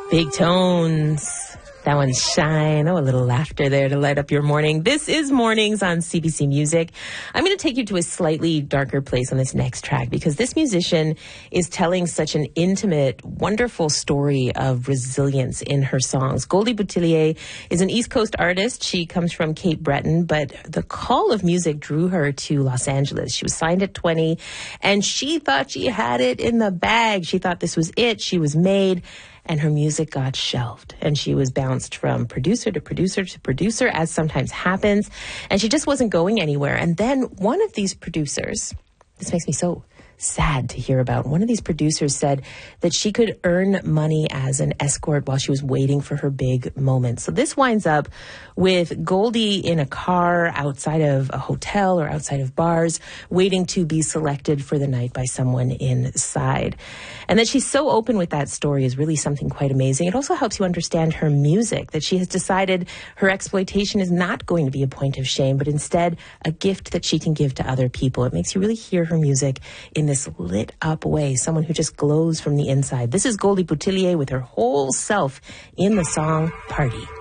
Big tones. That one's Shine. Oh, a little laughter there to light up your morning. This is Mornings on CBC Music. I'm going to take you to a slightly darker place on this next track because this musician is telling such an intimate, wonderful story of resilience in her songs. Goldie Boutillier is an East Coast artist. She comes from Cape Breton, but the call of music drew her to Los Angeles. She was signed at 20, and she thought she had it in the bag. She thought this was it. She was made. And her music got shelved, and she was bounced from producer to producer to producer, as sometimes happens, and she just wasn't going anywhere. And then one of these producers, this makes me so sad to hear about, one of these producers said that she could earn money as an escort while she was waiting for her big moment. So this winds up with Goldie in a car outside of a hotel or outside of bars, waiting to be selected for the night by someone inside. And that she's so open with that story is really something quite amazing. It also helps you understand her music, that she has decided her exploitation is not going to be a point of shame, but instead a gift that she can give to other people. It makes you really hear her music in this lit up way, someone who just glows from the inside. This is Goldie Boutillier with her whole self in the song Party.